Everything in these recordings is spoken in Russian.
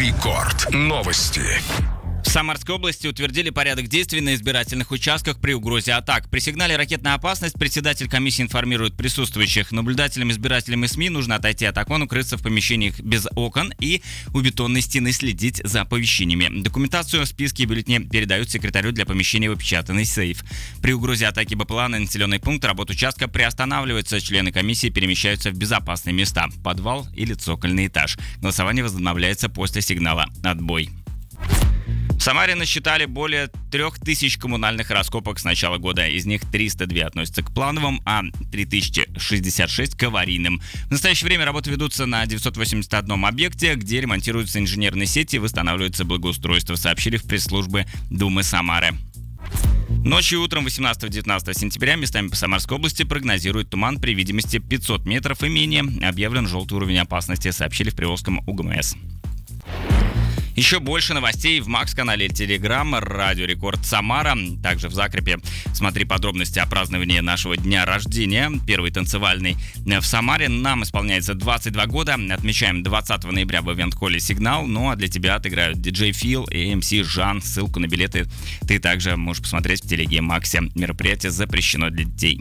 Рекорд. Новости. В Самарской области утвердили порядок действий на избирательных участках при угрозе атак. При сигнале «Ракетная опасность» председатель комиссии информирует присутствующих. Наблюдателям, избирателям и СМИ нужно отойти от окон, укрыться в помещениях без окон и у бетонной стены следить за оповещениями. Документацию, списки и бюллетени передают секретарю для помещения в опечатанный сейф. При угрозе атаки БПЛА на населенный пункт работа участка приостанавливается. Члены комиссии перемещаются в безопасные места – подвал или цокольный этаж. Голосование возобновляется после сигнала «Отбой». В Самаре насчитали более 3000 коммунальных раскопок с начала года. Из них 302 относятся к плановым, а 3066 к аварийным. В настоящее время работы ведутся на 981 объекте, где ремонтируются инженерные сети и восстанавливается благоустройство, сообщили в пресс-службе Думы Самары. Ночью и утром 18-19 сентября местами по Самарской области прогнозируют туман при видимости 500 метров и менее. Объявлен желтый уровень опасности, сообщили в Приволжском УГМС. Еще больше новостей в Макс-канале Телеграм «Радио Рекорд Самара». Также в закрепе смотри подробности о праздновании нашего дня рождения. Первый танцевальный в Самаре. Нам исполняется 22 года. Отмечаем 20 ноября в ивент-холле «Сигнал». Ну а для тебя отыграют диджей Фил и МС Жан. Ссылку на билеты ты также можешь посмотреть в телеге Максе. Мероприятие запрещено для детей.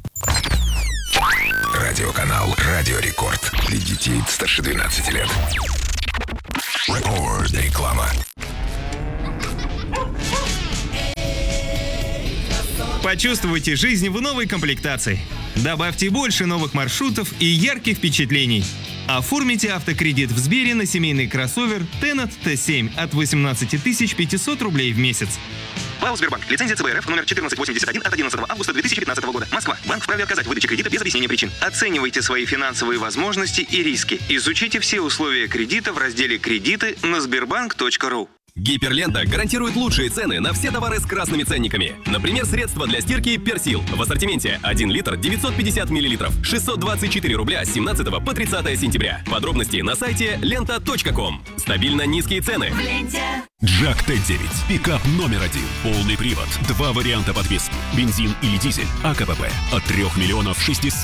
Радиоканал «Радио Рекорд». Для детей старше 12 лет. Рекорд. Реклама. Почувствуйте жизнь в новой комплектации. Добавьте больше новых маршрутов и ярких впечатлений. Оформите автокредит в Сбере на семейный кроссовер Tenat T7 от 18 500 рублей в месяц. ПАО «Сбербанк». Лицензия ЦБРФ номер 1481 от 11 августа 2015 года. Москва. Банк вправе отказать в выдаче кредита без объяснения причин. Оценивайте свои финансовые возможности и риски. Изучите все условия кредита в разделе «Кредиты» на sberbank.ru. Гиперлента гарантирует лучшие цены на все товары с красными ценниками. Например, средства для стирки «Персил». В ассортименте 1 литр 950 миллилитров. 624 рубля с 17 по 30 сентября. Подробности на сайте lenta.com. Стабильно низкие цены. Джак Т9. Пикап номер 1. Полный привод. 2 варианта подвески. Бензин или дизель. АКПП. От 3 миллионов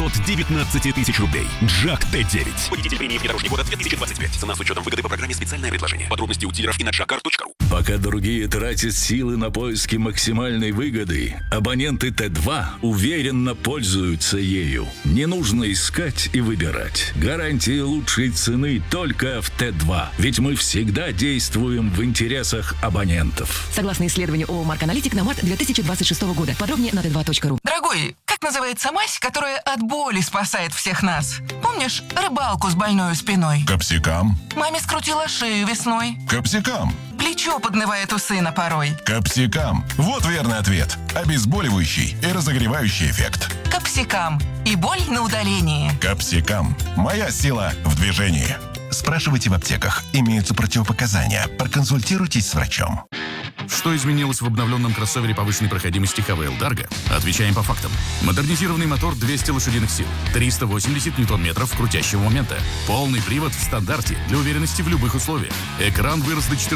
619 тысяч рублей. Джак Т9. Победитель премии внедорожник года 2025. Цена с учетом выгоды по программе «Специальное предложение». Подробности у дилеров и на jackcar.ru. Пока другие тратят силы на поиски максимальной выгоды, абоненты Т2 уверенно пользуются ею. Не нужно искать и выбирать. Гарантия лучшей цены только в Т2. Ведь мы всегда действуем в интересах абонентов. Согласно исследованию ООО «Марк Аналитик» на март 2026 года. Подробнее на t2.ru. Дорогой, как называется мазь, которая от боли спасает всех нас? Помнишь рыбалку с больной спиной? Капсикам. Маме скрутила шею весной. Капсикам. Плечо поднывает у сына порой. Капсикам. Вот верный ответ. Обезболивающий и разогревающий эффект. Капсикам. И боль на удалении. Капсикам. Моя сила в движении. Спрашивайте в аптеках. Имеются противопоказания. Проконсультируйтесь с врачом. Что изменилось в обновленном кроссовере повышенной проходимости ХВЛ Дарго? Отвечаем по фактам. Модернизированный мотор 200 лошадиных сил, 380 ньютон-метров крутящего момента, полный привод в стандарте для уверенности в любых условиях. Экран вырос до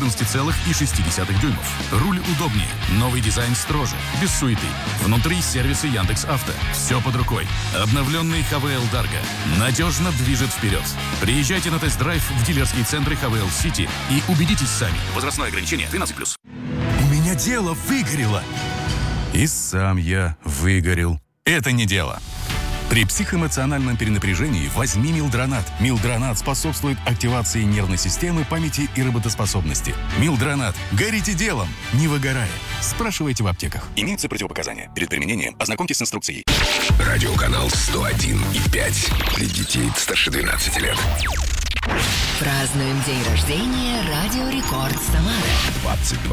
14,6 дюймов. Руль удобнее, новый дизайн строже, без суеты. Внутри сервисы Яндекс.Авто. Все под рукой. Обновленный ХВЛ Дарго надежно движет вперед. Приезжайте на тест-драйв в дилерские центры ХВЛ Сити и убедитесь сами. Возрастное ограничение 13+. У меня дело выгорело. И сам я выгорел. Это не дело. При психоэмоциональном перенапряжении возьми Милдронат. Милдронат способствует активации нервной системы, памяти и работоспособности. Милдронат. Горите делом, не выгорая. Спрашивайте в аптеках. Имеются противопоказания. Перед применением ознакомьтесь с инструкцией. Радиоканал 101,5. Для детей старше 12 лет. Празднуем день рождения «Радио Рекорд Самара».